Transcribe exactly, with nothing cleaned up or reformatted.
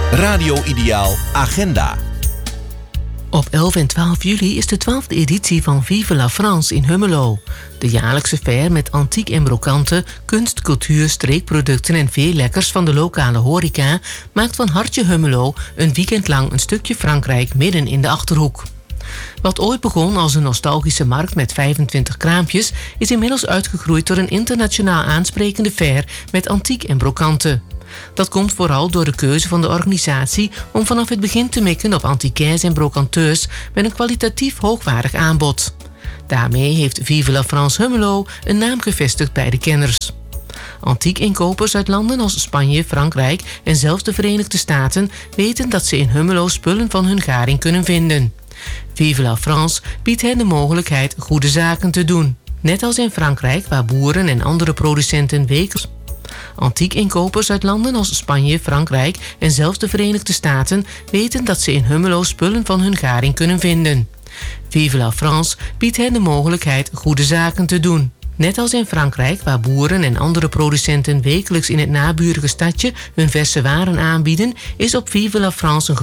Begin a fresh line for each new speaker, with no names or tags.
Radio Ideaal Agenda.
Op elf en twaalf juli is de twaalfde editie van Vive la France in Hummelo. De jaarlijkse fair met antiek en brokanten, kunst, cultuur, streekproducten en veel lekkers van de lokale horeca maakt van Hartje Hummelo een weekend lang een stukje Frankrijk midden in de Achterhoek. Wat ooit begon als een nostalgische markt met vijfentwintig kraampjes is inmiddels uitgegroeid tot een internationaal aansprekende fair met antiek en brokanten. Dat komt vooral door de keuze van de organisatie om vanaf het begin te mikken op antiquaires en brocanteurs met een kwalitatief hoogwaardig aanbod. Daarmee heeft Vive la France Hummelo een naam gevestigd bij de kenners. Antiekinkopers uit landen als Spanje, Frankrijk en zelfs de Verenigde Staten weten dat ze in Hummelo spullen van hun garing kunnen vinden. Vive la France biedt hen de mogelijkheid goede zaken te doen. Net als in Frankrijk, waar boeren en andere producenten wekelijks antiekinkopers uit landen als Spanje, Frankrijk en zelfs de Verenigde Staten weten dat ze in Hummelo spullen van hun garing kunnen vinden. Vive la France biedt hen de mogelijkheid goede zaken te doen. Net als in Frankrijk, waar boeren en andere producenten wekelijks in het naburige stadje hun verse waren aanbieden, is op Vive la France een